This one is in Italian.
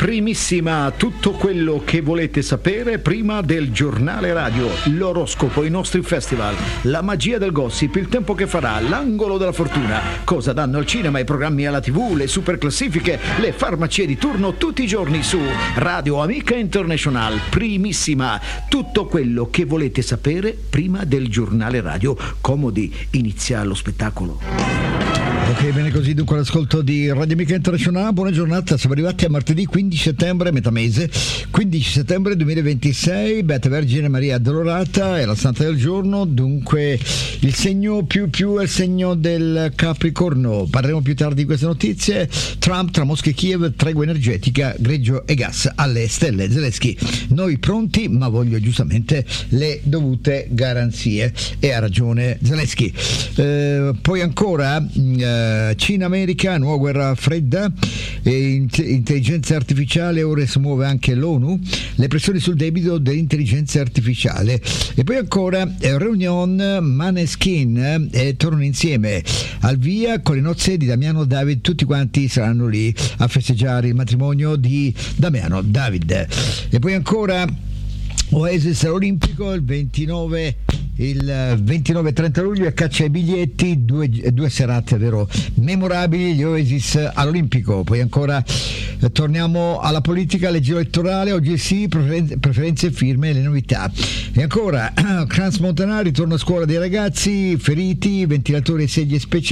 Primissima, tutto quello che volete sapere prima del giornale radio, l'oroscopo, i nostri festival, la magia del gossip, il tempo che farà, l'angolo della fortuna, cosa danno al cinema, i programmi alla TV, le super classifiche, le farmacie di turno tutti i giorni su Radio Amica International. Primissima, tutto quello che volete sapere prima del giornale radio. Comodi, inizia lo spettacolo. Ok, bene così, dunque l'ascolto di Radio Amica Internazionale, buona giornata, siamo arrivati a martedì 15 settembre, metà mese, 15 settembre 2026, Beata Vergine Maria Addolorata è la santa del giorno, dunque il segno più è il segno del Capricorno. Parleremo più tardi di queste notizie. Trump tra Mosca e Kiev, tregua energetica, greggio e gas alle stelle. Zelensky, noi pronti ma voglio giustamente le dovute garanzie, e ha ragione Zelensky. Poi ancora Cina-America, nuova guerra fredda, intelligenza artificiale, ora si muove anche l'ONU, le pressioni sul debito dell'intelligenza artificiale. E poi ancora Reunion, Maneskin tornano insieme al via con le nozze di Damiano David, tutti quanti saranno lì a festeggiare il matrimonio di Damiano David. E poi ancora Oasis all'Olimpico il 29 e 30 luglio, a caccia ai biglietti, due serate davvero memorabili, gli Oasis all'Olimpico. Poi ancora torniamo alla politica, legge elettorale, oggi sì, preferenze e firme, le novità. E ancora Crans Montanari, torna a scuola dei ragazzi, feriti, ventilatori e sedie speciali.